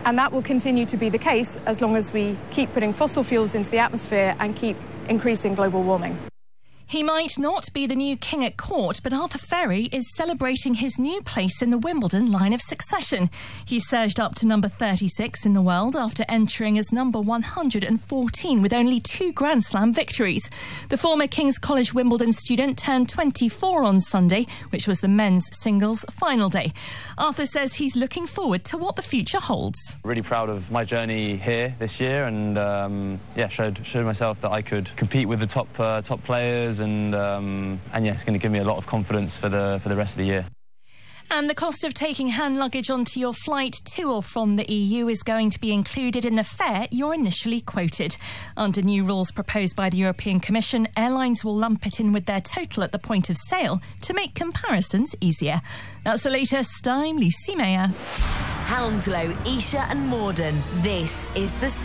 And that will continue to be the case as long as we keep putting fossil fuels into the atmosphere and keep increasing global warming. He might not be the new king at court, but Arthur Ferry is celebrating his new place in the Wimbledon line of succession. He surged up to number 36 in the world after entering as number 114 with only 2 Grand Slam victories. The former King's College Wimbledon student turned 24 on Sunday, which was the men's singles final day. Arthur says he's looking forward to what the future holds. Really proud of my journey here this year, and showed myself that I could compete with the top players. And it's going to give me a lot of confidence for the rest of the year. And the cost of taking hand luggage onto your flight to or from the EU is going to be included in the fare you're initially quoted. Under new rules proposed by the European Commission, airlines will lump it in with their total at the point of sale to make comparisons easier. That's the latest. I'm Lucy Mayer. Hounslow, Esher and Morden. This is the